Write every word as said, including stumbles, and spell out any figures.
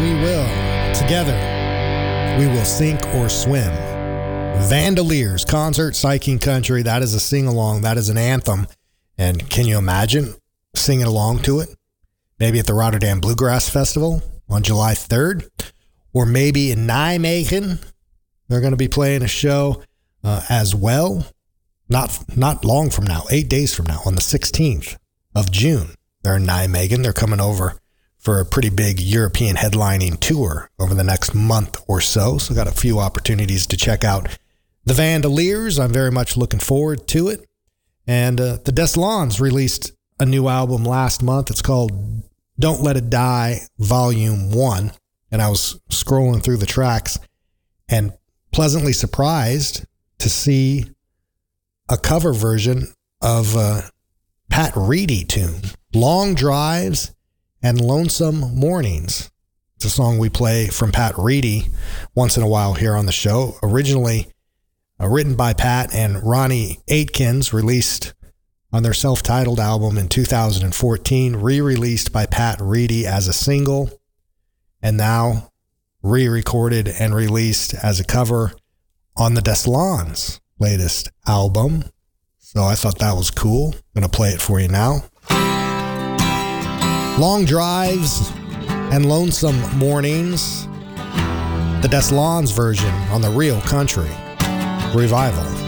we will. Together, we will sink or swim. Vandaliers, Concert Psyching Country. That is a sing-along. That is an anthem. And can you imagine singing along to it? Maybe at the Rotterdam Bluegrass Festival on July third. Or maybe in Nijmegen. They're going to be playing a show uh, as well. Not, not long from now, eight days from now, on the sixteenth of June. They're in Nijmegen. They're coming over for a pretty big European headlining tour over the next month or so. So got a few opportunities to check out the Vandaliers. I'm very much looking forward to it. And uh, the Deslons released a new album last month. It's called Don't Let It Die Volume one. And I was scrolling through the tracks and pleasantly surprised to see a cover version of a Pat Reedy tune, Long Drives and Lonesome Mornings. It's a song we play from Pat Reedy once in a while here on the show. Originally uh, written by Pat and Ronnie Aitkins, released on their self-titled album in two thousand fourteen, re-released by Pat Reedy as a single, and now re-recorded and released as a cover on the Deslons' latest album. So I thought that was cool. I'm going to play it for you now. Long Drives and Lonesome Mornings, the Deslons version on the Real Country Revival.